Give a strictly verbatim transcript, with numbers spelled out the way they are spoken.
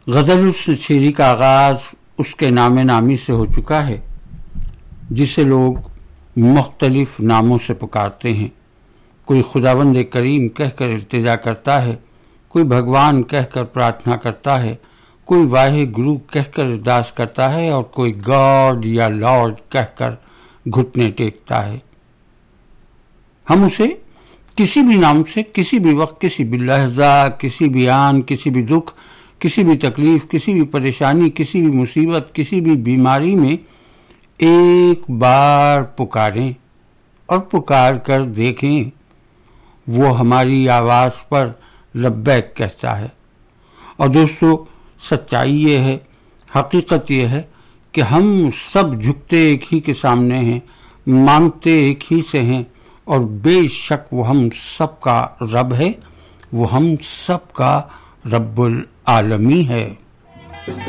غزل شیری کا آغاز اس کے نام نامی سے ہو چکا ہے جسے لوگ مختلف ناموں سے پکارتے ہیں. کوئی خداوند کریم کہہ کر التجا کرتا ہے، کوئی بھگوان کہہ کر پرارتھنا کرتا ہے، کوئی واحد گرو کہہ کر ارداس کرتا ہے، اور کوئی گاڈ یا لارڈ کہہ کر گھٹنے ٹیکتا ہے. ہم اسے کسی بھی نام سے، کسی بھی وقت، کسی بھی لحظہ، کسی بھی آن، کسی بھی دکھ، کسی بھی تکلیف، کسی بھی پریشانی، کسی بھی مصیبت، کسی بھی بیماری میں ایک بار پکاریں اور پکار کر دیکھیں، وہ ہماری آواز پر لبیک کہتا ہے. اور دوستو، سچائی یہ ہے، حقیقت یہ ہے کہ ہم سب جھکتے ایک ہی کے سامنے ہیں، مانگتے ایک ہی سے ہیں، اور بے شک وہ ہم سب کا رب ہے، وہ ہم سب کا رب العالمین ہے.